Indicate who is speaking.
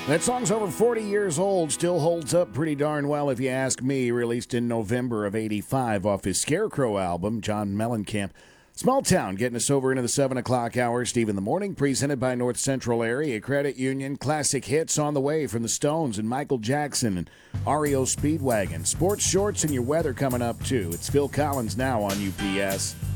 Speaker 1: That song's over 40 years old, still holds up pretty darn well if you ask me. Released in November of 85 off his Scarecrow album, John Mellencamp. Small Town getting us over into the 7 o'clock hour. Steve in the Morning, presented by North Central Area Credit Union. Classic hits on the way from the Stones and Michael Jackson and REO Speedwagon. Sports shorts and your weather coming up, too. It's Phil Collins now on UPS.